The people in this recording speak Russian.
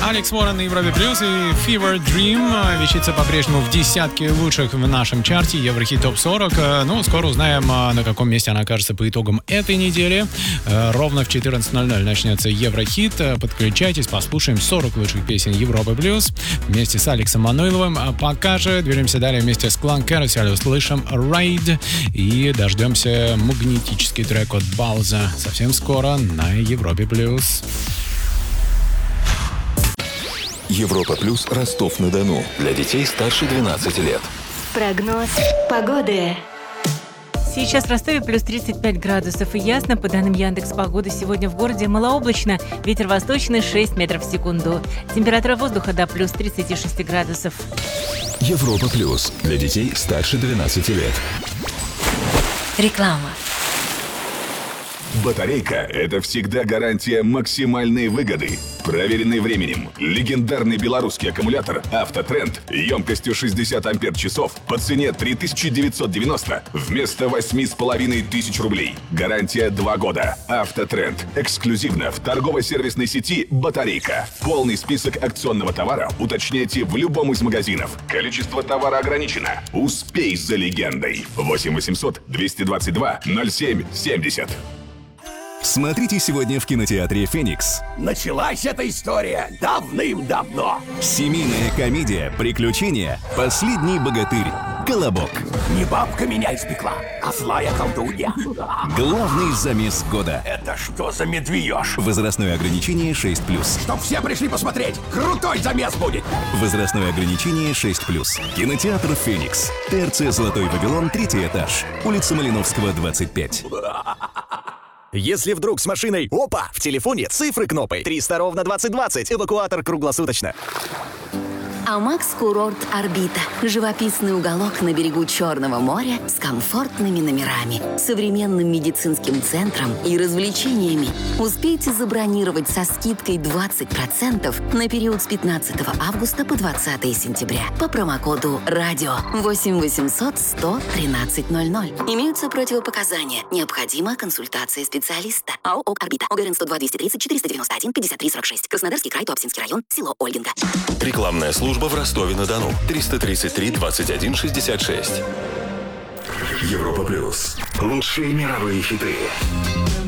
Алекс Уоррен на Европе Плюс и Fever Dream вещица по-прежнему в десятке лучших в нашем чарте Еврохит ТОП 40. Ну, скоро узнаем, на каком месте она окажется по итогам этой недели. Ровно в 14:00 начнется Еврохит. Подключайтесь, послушаем 40 лучших песен Европы Плюс вместе с Алексом Мануиловым. А пока же движемся далее вместе с Клан Carousel. Услышим Raid и дождемся магнетический трек от Балза совсем скоро на Европе Плюс. Европа Плюс, Ростов-на-Дону. Для детей старше 12 лет. Прогноз погоды. Сейчас в Ростове плюс 35 градусов и ясно. По данным Яндекс.Погоды, сегодня в городе малооблачно. Ветер восточный 6 метров в секунду. Температура воздуха до плюс 36 градусов. Европа Плюс. Для детей старше 12 лет. Реклама. Батарейка – это всегда гарантия максимальной выгоды. Проверенный временем. Легендарный белорусский аккумулятор «Автотренд» емкостью 60 ампер-часов по цене 3990 вместо 8500 рублей. Гарантия 2 года. «Автотренд» эксклюзивно в торгово-сервисной сети «Батарейка». Полный список акционного товара уточняйте в любом из магазинов. Количество товара ограничено. Успей за легендой. 8 800 222 07 70. Смотрите сегодня в кинотеатре «Феникс». Началась эта история давным-давно. Семейная комедия «Приключения. Последний богатырь. Колобок». Не бабка меня испекла, а злая колдунья. Главный замес года. Это что за медвеж? Возрастное ограничение 6+. Чтоб все пришли посмотреть. Крутой замес будет. Возрастное ограничение 6+. Кинотеатр «Феникс». ТРЦ «Золотой Вавилон», 3-й этаж. Улица Малиновского, 25. Если вдруг с машиной, опа, в телефоне цифры кнопы. 300 ровно 2020. Эвакуатор круглосуточно. Амакс Курорт Орбита. Живописный уголок на берегу Черного моря с комфортными номерами, современным медицинским центром и развлечениями. Успейте забронировать со скидкой 20% на период с 15 августа по 20 сентября по промокоду РАДИО 8 800 100 13 00. Имеются противопоказания. Необходима консультация специалиста. АО «ОК Орбита». ОГРН 102 230 491 53 46. Краснодарский край, Туапсинский район, село Ольгинка. Рекламная служба в Ростове-на-Дону. 333 21 66. Европа Плюс. Лучшие мировые хиты.